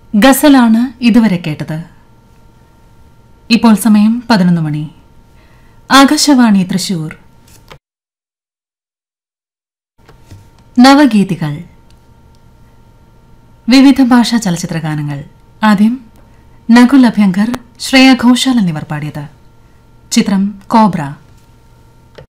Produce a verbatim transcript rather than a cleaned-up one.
ഗസലാണ് ഇതുവരെ കേട്ടത്. ഇപ്പോൾ സമയം പതിനൊന്ന് മണി. ആകാശവാണി തൃശൂർ. നവഗീതികൾ. വിവിധ ഭാഷാ ചലച്ചിത്ര ഗാനങ്ങൾ. ആദ്യം നകുൽ അഭ്യങ്കർ, ശ്രേയ ഘോഷാൽ എന്നിവർ പാടിയത്. ചിത്രം കോബ്ര.